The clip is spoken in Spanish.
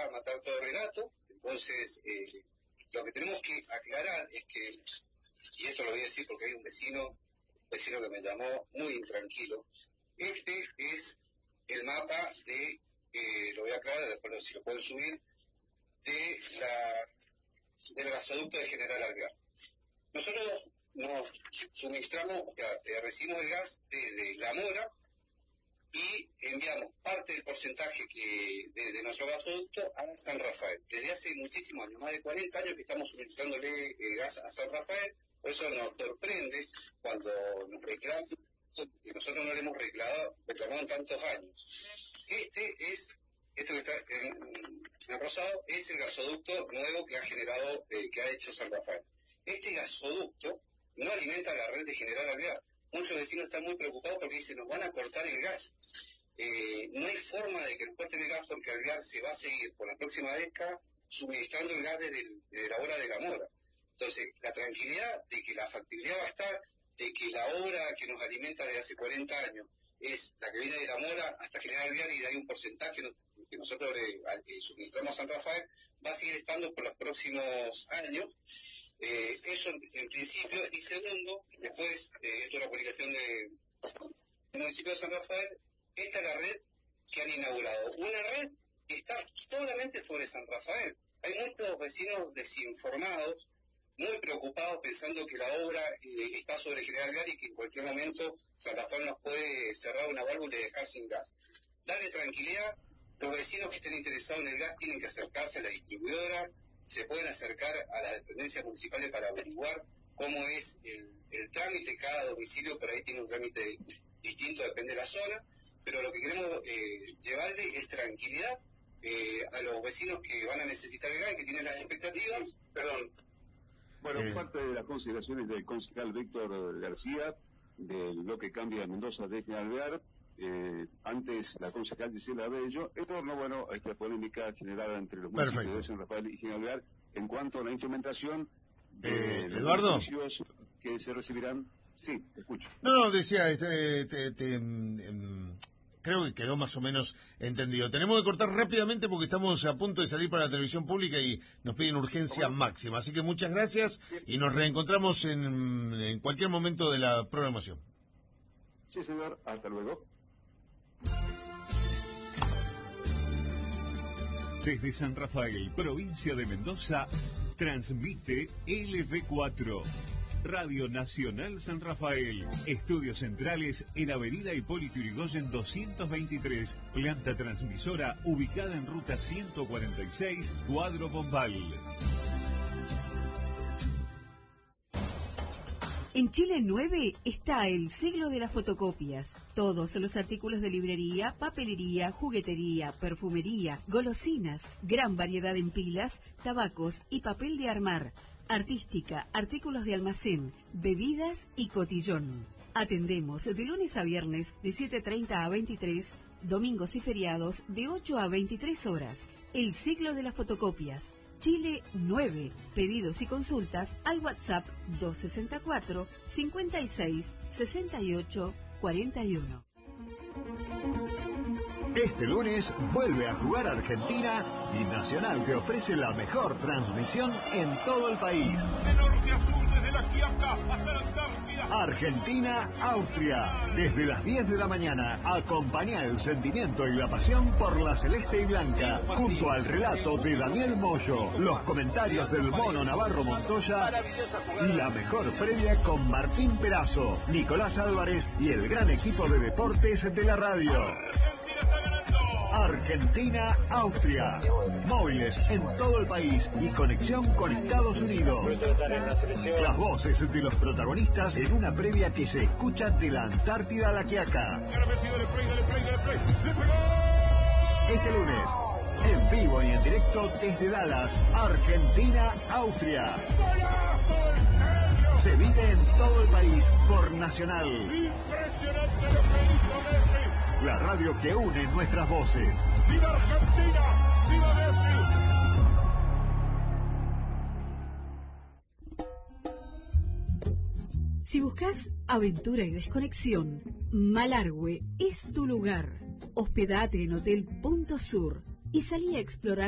a matar todo relato. Entonces, lo que tenemos que aclarar es que, y esto lo voy a decir porque hay un vecino que me llamó muy intranquilo, este es el mapa de, lo voy a aclarar, después si lo pueden subir, del gasoducto de General Alvear. Nosotros nos suministramos, recibimos el gas desde La Mora y enviamos parte del porcentaje que desde nuestro gasoducto a San Rafael. Desde hace muchísimos años, más de 40 años que estamos suministrándole gas a San Rafael, por eso nos sorprende cuando nos reclaman, que nosotros no le hemos reclamado en tantos años. Esto que está en rosado es el gasoducto nuevo que ha hecho San Rafael. Este gasoducto no alimenta la red de General Alvear. Muchos vecinos están muy preocupados porque dicen, nos van a cortar el gas. No hay forma de que nos corten el gas porque Alvear se va a seguir por la próxima década suministrando el gas desde la hora de La Mora. Entonces, la tranquilidad de que la factibilidad va a estar, de que la obra que nos alimenta desde hace 40 años es la que viene de La Mora hasta General Alvear y de ahí un porcentaje que nosotros suministramos a San Rafael, va a seguir estando por los próximos años. Eso en principio, y segundo, después, esto es la publicación del municipio de San Rafael, esta es la red que han inaugurado, una red que está solamente sobre San Rafael. Hay muchos vecinos desinformados, muy preocupados, pensando que la obra está sobre General Alvear y que en cualquier momento San Rafael nos puede cerrar una válvula y dejar sin gas. Darle tranquilidad, los vecinos que estén interesados en el gas tienen que acercarse a la distribuidora, se pueden acercar a las dependencias municipales para averiguar cómo es el trámite. Cada domicilio por ahí tiene un trámite distinto, depende de la zona, pero lo que queremos llevarle es tranquilidad a los vecinos que van a necesitar el gas y que tienen las expectativas. Perdón. Bueno, parte de las consideraciones del concejal Víctor García, del bloque Cambia de Mendoza de General Alvear. Antes la concejal Gisela Bello, en torno, a esta polémica generada entre los municipios de San Rafael y General Alvear en cuanto a la instrumentación de Eduardo, los servicios que se recibirán. Sí, te escucho. No, decía, creo que quedó más o menos entendido. Tenemos que cortar rápidamente porque estamos a punto de salir para la televisión pública y nos piden urgencia máxima. Así que muchas gracias y nos reencontramos en cualquier momento de la programación. Sí, señor. Hasta luego. Desde San Rafael, provincia de Mendoza, transmite LV4, Radio Nacional San Rafael. Estudios centrales en Avenida Hipólito Yrigoyen 223. Planta transmisora ubicada en ruta 146, Cuadro Bombal. En Chile 9 está el siglo de las fotocopias. Todos los artículos de librería, papelería, juguetería, perfumería, golosinas, gran variedad en pilas, tabacos y papel de armar, artística, artículos de almacén, bebidas y cotillón. Atendemos de lunes a viernes de 7:30 a 23, domingos y feriados de 8 a 23 horas. El siglo de las fotocopias. Chile 9. Pedidos y consultas al WhatsApp 264 56 68 41. Este lunes vuelve a jugar Argentina y Nacional te ofrece la mejor transmisión en todo el país. De norte a sur, desde la Quiaca hasta la Antártida. Argentina-Austria. Desde las 10 de la mañana, acompaña el sentimiento y la pasión por la celeste y blanca, junto al relato de Daniel Moyo, los comentarios del Mono Navarro Montoya y la mejor previa con Martín Perazo, Nicolás Álvarez y el gran equipo de deportes de la radio. Argentina-Austria. Móviles en todo el país y conexión con Estados Unidos. Las voces de los protagonistas en una previa que se escucha de la Antártida a la Quiaca. Este lunes, en vivo y en directo desde Dallas, Argentina-Austria. Se vive en todo el país por Nacional. Impresionante lo que hizo Messi. La radio que une nuestras voces. ¡Viva Argentina! ¡Viva Messi! Si buscas aventura y desconexión, Malargüe es tu lugar. Hospedate en Hotel Punto Sur y salí a explorar